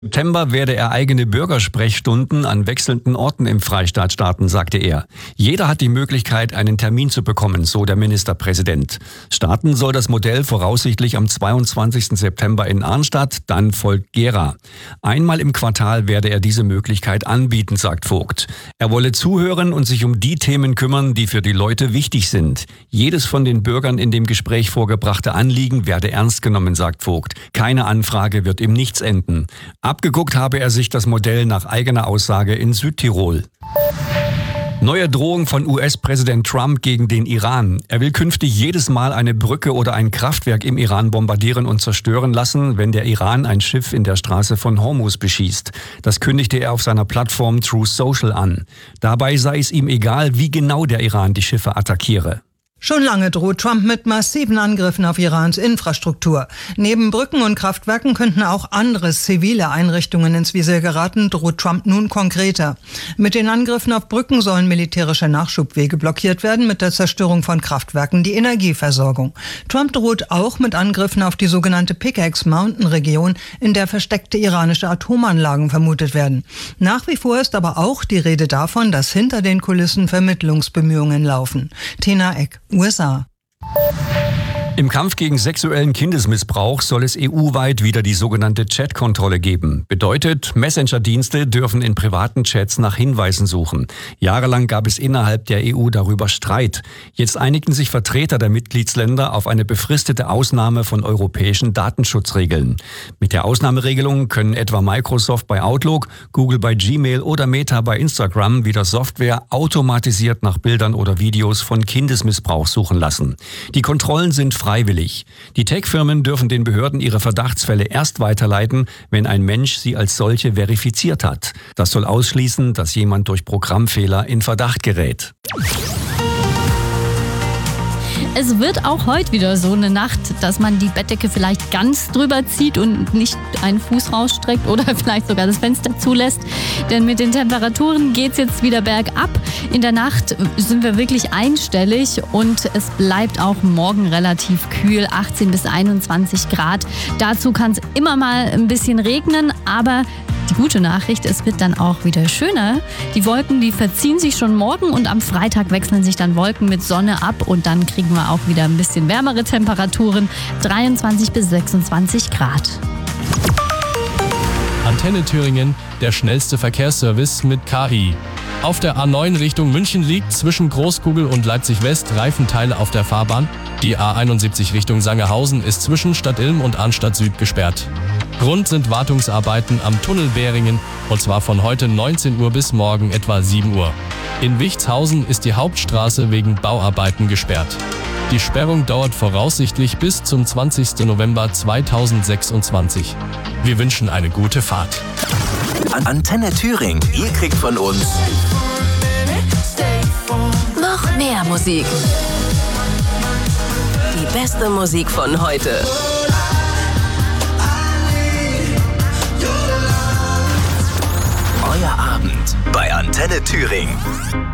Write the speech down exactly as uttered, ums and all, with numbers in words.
Im September werde er eigene Bürgersprechstunden an wechselnden Orten im Freistaat starten, sagte er. Jeder hat die Möglichkeit, einen Termin zu bekommen, so der Ministerpräsident. Starten soll das Modell voraussichtlich am zweiundzwanzigsten September in Arnstadt, dann folgt Gera. Einmal im Quartal werde er diese Möglichkeit anbieten, sagt Vogt. Er wolle zuhören und sich um die Themen kümmern, die für die Leute wichtig sind. Jedes von den Bürgern in dem Gespräch vorgebrachte Anliegen werde ernst genommen, sagt Vogt. Keine Anfrage wird im Nichts enden. Abgeguckt habe er sich das Modell nach eigener Aussage in Südtirol. Neue Drohung von U S-Präsident Trump gegen den Iran. Er will künftig jedes Mal eine Brücke oder ein Kraftwerk im Iran bombardieren und zerstören lassen, wenn der Iran ein Schiff in der Straße von Hormuz beschießt. Das kündigte er auf seiner Plattform Truth Social an. Dabei sei es ihm egal, wie genau der Iran die Schiffe attackiere. Schon lange droht Trump mit massiven Angriffen auf Irans Infrastruktur. Neben Brücken und Kraftwerken könnten auch andere zivile Einrichtungen ins Visier geraten, droht Trump nun konkreter. Mit den Angriffen auf Brücken sollen militärische Nachschubwege blockiert werden, mit der Zerstörung von Kraftwerken die Energieversorgung. Trump droht auch mit Angriffen auf die sogenannte Pickaxe Mountain Region, in der versteckte iranische Atomanlagen vermutet werden. Nach wie vor ist aber auch die Rede davon, dass hinter den Kulissen Vermittlungsbemühungen laufen. Tina Eck, U S A. Im Kampf gegen sexuellen Kindesmissbrauch soll es E U-weit wieder die sogenannte Chat-Kontrolle geben. Bedeutet, Messenger-Dienste dürfen in privaten Chats nach Hinweisen suchen. Jahrelang gab es innerhalb der E U darüber Streit. Jetzt einigten sich Vertreter der Mitgliedsländer auf eine befristete Ausnahme von europäischen Datenschutzregeln. Mit der Ausnahmeregelung können etwa Microsoft bei Outlook, Google bei Gmail oder Meta bei Instagram wieder Software automatisiert nach Bildern oder Videos von Kindesmissbrauch suchen lassen. Die Kontrollen sind freiwillig. Die Tech-Firmen dürfen den Behörden ihre Verdachtsfälle erst weiterleiten, wenn ein Mensch sie als solche verifiziert hat. Das soll ausschließen, dass jemand durch Programmfehler in Verdacht gerät. Es wird auch heute wieder so eine Nacht, dass man die Bettdecke vielleicht ganz drüber zieht und nicht einen Fuß rausstreckt oder vielleicht sogar das Fenster zulässt. Denn mit den Temperaturen geht es jetzt wieder bergab. In der Nacht sind wir wirklich einstellig und es bleibt auch morgen relativ kühl, achtzehn bis einundzwanzig Grad. Dazu kann es immer mal ein bisschen regnen, aber die gute Nachricht, es wird dann auch wieder schöner. Die Wolken, die verziehen sich schon morgen und am Freitag wechseln sich dann Wolken mit Sonne ab und dann kriegen wir auch wieder ein bisschen wärmere Temperaturen, dreiundzwanzig bis sechsundzwanzig Grad. Antenne Thüringen, der schnellste Verkehrsservice mit K I. Auf der A neun Richtung München liegt zwischen Großkugel und Leipzig-West Reifenteile auf der Fahrbahn. Die A einundsiebzig Richtung Sangerhausen ist zwischen Stadt Ilm und Arnstadt Süd gesperrt. Grund sind Wartungsarbeiten am Tunnel Währingen und zwar von heute neunzehn Uhr bis morgen etwa sieben Uhr. In Wichtshausen ist die Hauptstraße wegen Bauarbeiten gesperrt. Die Sperrung dauert voraussichtlich bis zum zwanzigsten November zweitausendsechsundzwanzig. Wir wünschen eine gute Fahrt. Antenne Thüringen, ihr kriegt von uns noch mehr Musik. Die beste Musik von heute. Euer Abend bei Antenne Thüringen.